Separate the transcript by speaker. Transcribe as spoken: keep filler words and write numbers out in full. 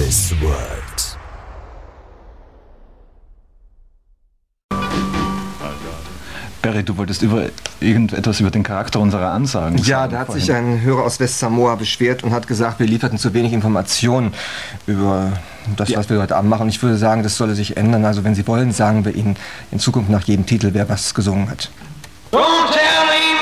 Speaker 1: this world.
Speaker 2: Barry, du wolltest über irgendetwas über den Charakter unserer Ansagen sagen.
Speaker 3: Ja, da hat
Speaker 2: vorhin.
Speaker 3: sich ein Hörer aus West-Samoa beschwert und hat gesagt, wir lieferten zu wenig Informationen über das, ja. was wir heute Abend machen. Und ich würde sagen, das solle sich ändern. Also wenn Sie wollen, sagen wir Ihnen in Zukunft nach jedem Titel, wer was gesungen hat.
Speaker 4: Don't tell me